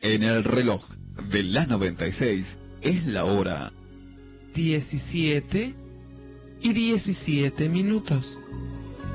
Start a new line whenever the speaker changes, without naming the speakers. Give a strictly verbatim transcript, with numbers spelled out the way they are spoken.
En el reloj de la noventa y seis es la hora
diecisiete y diecisiete minutos.